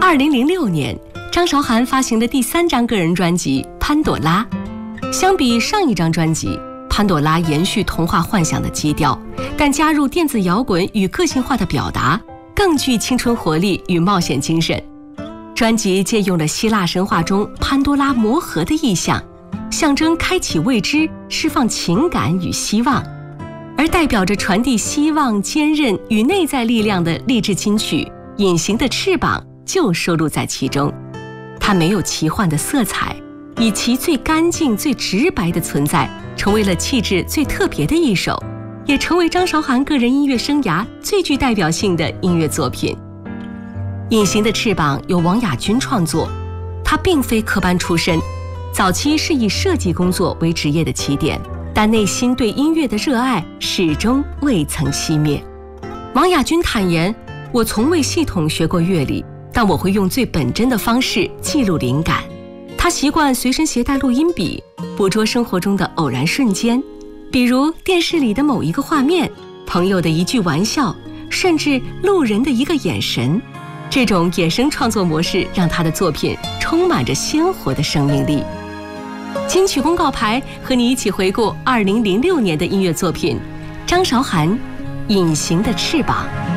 2006年，张韶涵发行了第3张个人专辑《潘朵拉》。相比上一张专辑，《潘朵拉》延续童话幻想的基调，但加入电子摇滚与个性化的表达，更具青春活力与冒险精神。专辑借用了希腊神话中潘多拉魔盒的意象，象征开启未知、释放情感与希望，而代表着传递希望、坚韧与内在力量的励志金曲《隐形的翅膀》就收录在其中。它没有奇幻的色彩，以其最干净、最直白的存在，成为了气质最特别的一首，也成为张韶涵个人音乐生涯最具代表性的音乐作品。《隐形的翅膀》由王雅君创作，他并非科班出身，早期是以设计工作为职业的起点，但内心对音乐的热爱始终未曾熄灭。王雅君坦言，我从未系统学过乐理，但我会用最本真的方式记录灵感。他习惯随身携带录音笔，捕捉生活中的偶然瞬间，比如电视里的某一个画面，朋友的一句玩笑，甚至路人的一个眼神。这种野生创作模式让他的作品充满着鲜活的生命力。金曲公告牌和你一起回顾2006年的音乐作品，张韶涵《隐形的翅膀》。